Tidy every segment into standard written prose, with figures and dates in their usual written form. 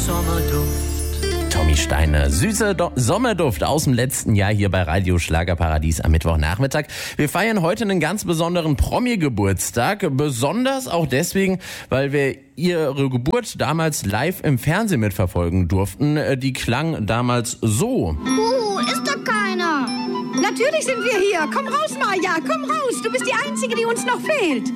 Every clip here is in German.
Sommerduft. Tommy Steiner, süßer Sommerduft aus dem letzten Jahr hier bei Radio Schlagerparadies am Mittwochnachmittag. Wir feiern heute einen ganz besonderen Promi-Geburtstag. Besonders auch deswegen, weil wir ihre Geburt damals live im Fernsehen mitverfolgen durften. Die klang damals so. Ist da keiner? Natürlich sind wir hier. Komm raus, Maja, komm raus. Du bist die Einzige, die uns noch fehlt.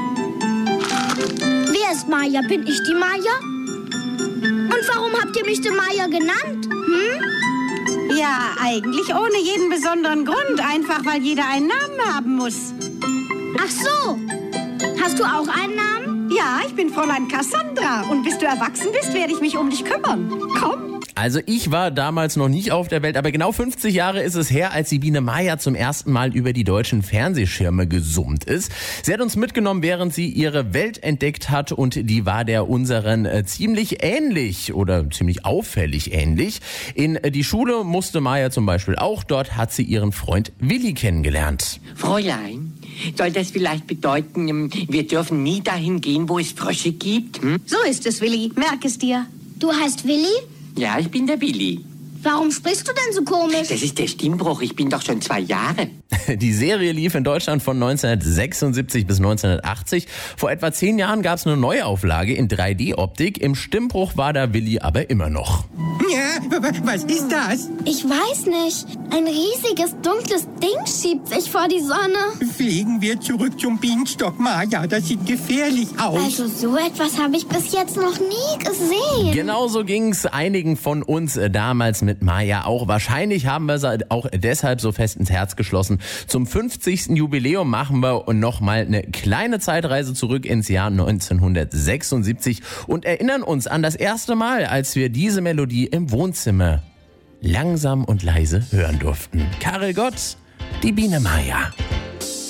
Wer ist Maja? Bin ich die Maja? Und warum habt ihr mich die Maja genannt? Ja, eigentlich ohne jeden besonderen Grund. Einfach, weil jeder einen Namen haben muss. Ach so. Hast du auch einen Namen? Ja, ich bin Fräulein Cassandra. Und bis du erwachsen bist, werde ich mich um dich kümmern. Komm. Also ich war damals noch nicht auf der Welt, aber genau 50 Jahre ist es her, als die Biene Maja zum ersten Mal über die deutschen Fernsehschirme gesummt ist. Sie hat uns mitgenommen, während sie ihre Welt entdeckt hat, und die war der unseren ziemlich ähnlich oder ziemlich auffällig ähnlich. In die Schule musste Maja zum Beispiel auch, dort hat sie ihren Freund Willi kennengelernt. Fräulein, soll das vielleicht bedeuten, wir dürfen nie dahin gehen, wo es Frösche gibt? So ist es, Willi. Merk es dir. Du heißt Willi? Ja, ich bin der Willi. Warum sprichst du denn so komisch? Das ist der Stimmbruch, ich bin doch schon 2 Jahre. Die Serie lief in Deutschland von 1976 bis 1980. Vor etwa 10 Jahren gab es eine Neuauflage in 3D-Optik. Im Stimmbruch war da Willi aber immer noch. Ja, was ist das? Ich weiß nicht. Ein riesiges, dunkles Ding schiebt sich vor die Sonne. Fliegen wir zurück zum Bienenstock, Maja. Das sieht gefährlich aus. Also so etwas habe ich bis jetzt noch nie gesehen. Genauso ging's einigen von uns damals mit Maja auch. Wahrscheinlich haben wir sie auch deshalb so fest ins Herz geschlossen. Zum 50. Jubiläum machen wir nochmal eine kleine Zeitreise zurück ins Jahr 1976 und erinnern uns an das erste Mal, als wir diese Melodie im Wohnzimmer langsam und leise hören durften. Karel Gott, die Biene Maja.